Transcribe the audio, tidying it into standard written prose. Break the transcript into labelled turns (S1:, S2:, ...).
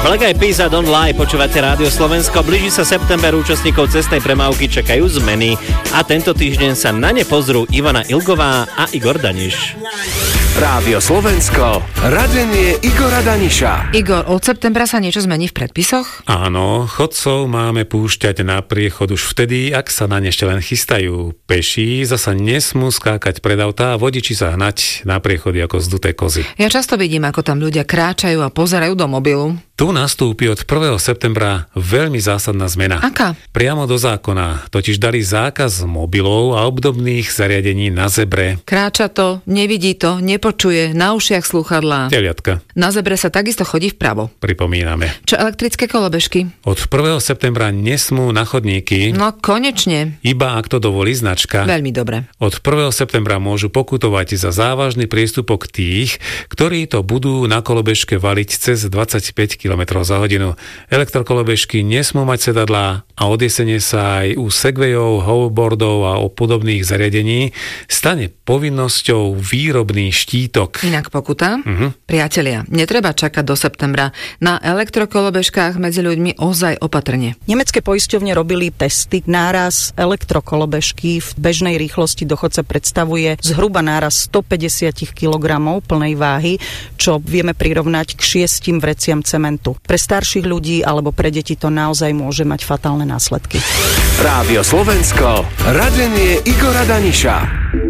S1: Black Eyed Peas a Don't Lie, počúvate Rádio Slovensko. Blíži sa september, účastníkov cestnej premávky čakajú zmeny a tento týždeň sa na ne pozrú Ivana Ilgová a Igor Daniš.
S2: Rádio Slovensko, radenie Igora Daniša.
S3: Igor, od septembra sa niečo zmení v predpisoch?
S4: Áno, chodcov máme púšťať na priechod už vtedy, ak sa na ne ešte len chystajú. Peší zasa nesmú skákať pred autá a vodiči sa hnať na priechody ako zduté kozy.
S3: Ja často vidím, ako tam ľudia kráčajú a pozerajú do mobilu.
S4: Tu nastúpi od 1. septembra veľmi zásadná zmena.
S3: Aká?
S4: Priamo do zákona totiž dali zákaz mobilov a obdobných zariadení na zebre.
S3: Kráča to, nevidí to, nepočuje, na ušiach slúchadlá.
S4: Teliatka.
S3: Na zebre sa takisto chodí vpravo.
S4: Pripomíname.
S3: Čo elektrické kolobežky?
S4: Od 1. septembra nesmú na chodníky.
S3: No konečne.
S4: Iba ak to dovolí značka.
S3: Veľmi dobre.
S4: Od 1. septembra môžu pokutovať za závažný priestupok tých, ktorí to budú na kolobežke valiť cez 25 km za hodinu. Elektrokolobežky nesmú mať sedadlá a od jesene sa aj u segwayov, hoverboardov a podobných zariadení stane povinnosťou výrobný štítok.
S3: Inak pokuta? Priatelia, netreba čakať do septembra. Na elektrokolobežkách medzi ľuďmi ozaj opatrne.
S5: Nemecké poisťovne robili testy. Náraz elektrokolobežky v bežnej rýchlosti do chodca predstavuje zhruba náraz 150 kg plnej váhy, čo vieme prirovnať k 6 vreciam cementu. Pre starších ľudí alebo pre deti to naozaj môže mať fatálne následky.
S2: Rádio Slovensko, radenie Igora Daniša.